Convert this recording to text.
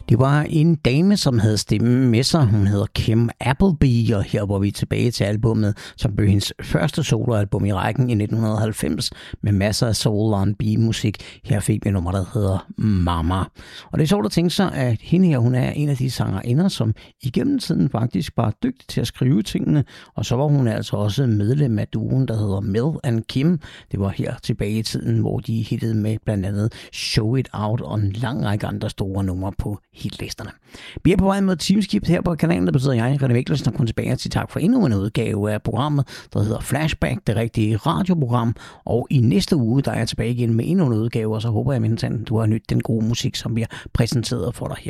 Det var en dame, som havde stemmen med sig. Hun hedder Kim Appleby, og her var vi tilbage til albummet, som blev hendes første soloalbum i rækken i 1990, med masser af soul R&B-musik. Her fik vi nummer, der hedder Mama. Og det er sjovt at tænke sig, at hende her, hun er en af de sangerinder, som igennem tiden faktisk var dygtig til at skrive tingene, og så var hun altså også medlem af duoen, der hedder Mel and Kim. Det var her tilbage i tiden, hvor de hittede med blandt andet Show It Out og en lang række andre store numre på hitlisterne. Vi er på vej med Teamskiftet her på kanalen, der betyder jeg, René Mikkelsen, og kun tilbage og sige tak for endnu en udgave af programmet, der hedder Flashback, det rigtige radioprogram. Og i næste uge, der er jeg tilbage igen med endnu en udgave, og så håber jeg, at du har nydt den gode musik, som vi har præsenteret for dig her